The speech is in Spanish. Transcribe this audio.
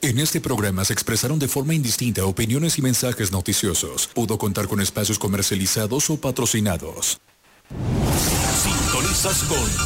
En este programa se expresaron de forma indistinta opiniones y mensajes noticiosos. Pudo contar con espacios comercializados o patrocinados. Sintonizas con